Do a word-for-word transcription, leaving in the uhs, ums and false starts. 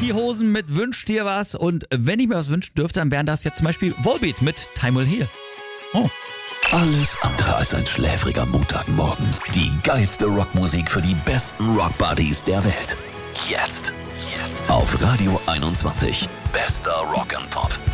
Die Hosen mit Wünsch dir was. Und wenn ich mir was wünschen dürfte, dann wären das jetzt zum Beispiel Volbeat mit Time Will Heal. Oh. Alles andere als ein schläfriger Montagmorgen. Die geilste Rockmusik für die besten Rockbuddies der Welt. Jetzt. Jetzt. Auf Radio einundzwanzig. Bester Rock and Pop.